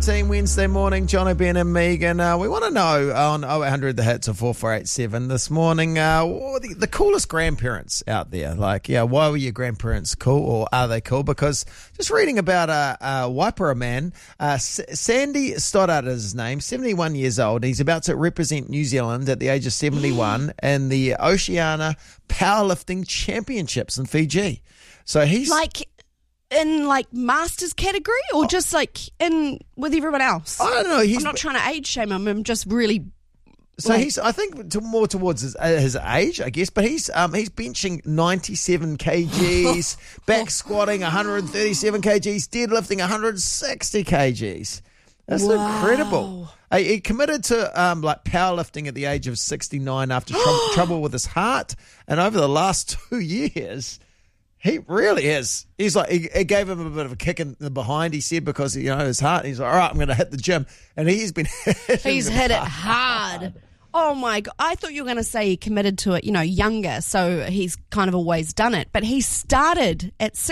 Team Wednesday morning, Jono, Ben and Megan. We want to know on 0800 the hits of 4487 this morning, the coolest grandparents out there. Like, why were your grandparents cool, or are they cool? Because just reading about a Waipara man, Sandy Stoddart is his name, 71 years old. He's about to represent New Zealand at the age of 71 in the Oceania Powerlifting Championships in Fiji. So he's in masters category, or just in with everyone else? I don't know. I'm not trying to age shame him. I'm just really. So he's, I think, more towards his age, I guess. But he's benching 97 kgs, back squatting 137 kgs, deadlifting 160 kgs. That's incredible. He committed to powerlifting at the age of 69 after trouble with his heart, and over the last 2 years. He really is. He's it gave him a bit of a kick in the behind, he said, because, his heart. He's like, all right, I'm going to hit the gym. And he's been He's hit it hard. Oh, my God. I thought you were going to say he committed to it, younger, so he's kind of always done it. But he started at